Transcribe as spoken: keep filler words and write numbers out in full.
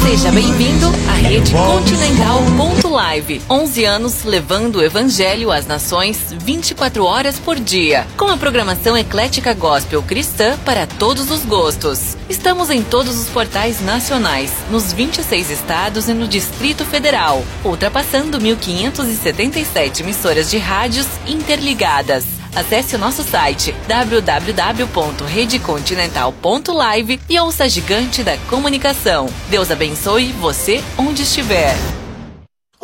Seja bem-vindo à Rede Continental ponto live. onze anos levando o Evangelho às nações vinte e quatro horas por dia. Com a programação eclética gospel cristã para todos os gostos. Estamos em todos os portais nacionais, nos vinte e seis estados e no Distrito Federal, ultrapassando mil quinhentas e setenta e sete emissoras de rádios interligadas. Acesse o nosso site w w w ponto rede continental ponto live e ouça a gigante da comunicação. Deus abençoe você onde estiver.